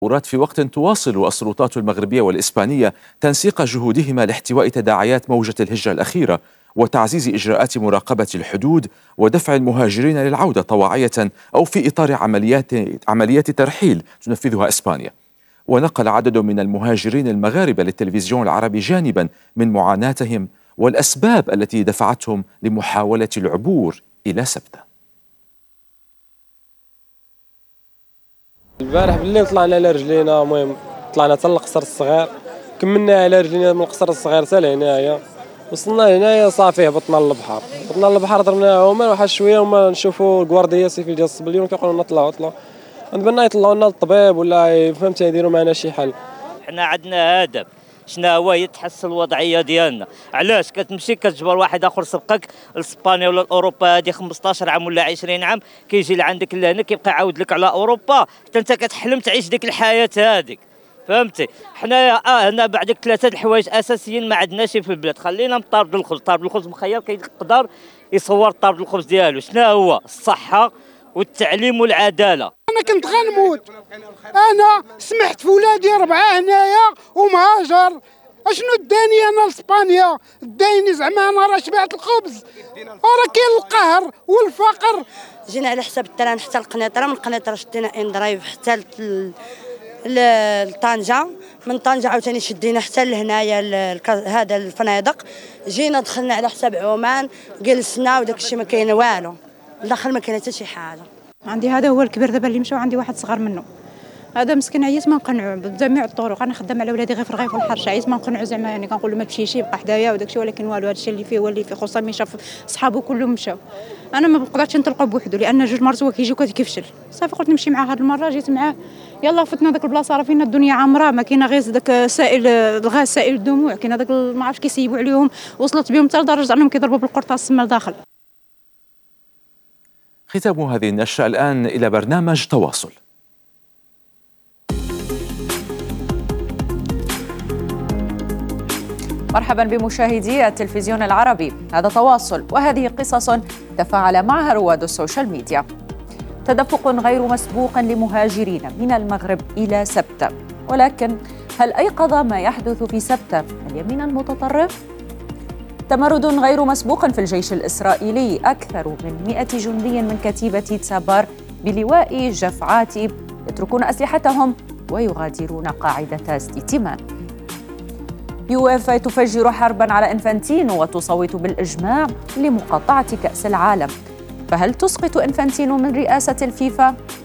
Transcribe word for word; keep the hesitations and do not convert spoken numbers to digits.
في وقت تواصل السلطات المغربية والإسبانية تنسيق جهودهما لاحتواء تداعيات موجة الهجرة الأخيرة وتعزيز إجراءات مراقبة الحدود ودفع المهاجرين للعودة طواعية أو في إطار عمليات عمليات ترحيل تنفذها إسبانيا. ونقل عدد من المهاجرين المغاربة للتلفزيون العربي جانبا من معاناتهم والأسباب التي دفعتهم لمحاولة العبور إلى سبتة. البارح بالليل طلعنا على رجلينا، المهم طلعنا حتى القصر الصغير، كملنا على رجلينا من القصر الصغير حتى لهنايا، وصلنا هنايا صافي هبطنا للبحر، هبطنا للبحر ضربنا عومان واحد شويه وما نشوفوا الكوارديا سيفيل ديال الصبليون كيقولوا لنا طلعوا طلعوا، عندنا يطلعوا لنا للطبيب ولا فهمتي يديروا معنا شي حل. حنا عندنا هدف، شنو هو؟ يتحسن الوضعيه ديالنا. علاش كتمشي كتجبر واحد اخر سبقك لاسبانيا ولا لاوروبا هذه خمسطاش عام ولا عشرين عام، كيجي لعندك لهنا كيبقى عاود لك على اوروبا حتى انت كتحلم تعيش ديك الحياه هذيك، فهمتي؟ حنايا اه هنا بعدك ثلاثه د الحوايج اساسيين ما عندناش في البلاد. خلينا من طرد الخبز، طرد الخبز مخير كيقدر يصور طرد الخبز ديالو. شنو هو؟ الصحه والتعليم والعداله. انا كنت غنموت، انا سمحت في ولادي اربعه هنايا ومهاجر، اشنو داني انا لاسبانيا؟ دايني زعما انا راه شبعت الخبز، راه كاين القهر والفقر. جينا على حساب التران حتى القنيطره، من القنيطره شدينا ان درايف حتى لطنجه، من طنجه عاوتاني شدينا حتى لهنايا هذا الفنادق، جينا دخلنا على حساب عمان جلسنا وداك الشيء ما كاين والو، داخل ما كاين حتى شي حاجه. عندي هذا هو الكبير دابا اللي مشى، وعندي واحد صغر منه، هذا مسكين عييت ما نقنعو بجميع الطرق. انا خدام على ولادي غير في الرغيف والحرشه، عييت ما نقنعو زعما، يعني كنقول له ما تمشيش يبقى حدايا وداك الشيء، ولكن والو، هذا الشيء اللي فيه هو اللي فيه، خصوصا ملي شاف صحابو كلهم مشاو. انا ما بقدرتش نطلقو بوحدو لان جوج مرات هو كيجي وكيفشل، صافي قلت نمشي معاه هذه المره، جيت معاه يلا فتنا داك البلاصه، راه فينا الدنيا عامره، ما كاينه غير داك سائل الغاز سائل الدموع، كاين هذاك ما عرفتش كيسيبوا عليهم، وصلت بهم حتى لدرجه انهم كيضربوا بالقرطاس تما لداخل. ختام هذه النشرة. الآن إلى برنامج تواصل. مرحبا بمشاهدي التلفزيون العربي، هذا تواصل وهذه قصص تفاعل معها رواد السوشيال ميديا. تدفق غير مسبوق لمهاجرين من المغرب إلى سبتة، ولكن هل أيقظ ما يحدث في سبتة اليمين المتطرف؟ تمرد غير مسبوق في الجيش الإسرائيلي، أكثر من مئة جندي من كتيبة تسابار بلواء جفعاتي يتركون أسلحتهم ويغادرون قاعدة ستيتيمان. يويفا تفجر حرباً على إنفانتينو وتصوت بالإجماع لمقاطعة كأس العالم. فهل تسقط إنفانتينو من رئاسة الفيفا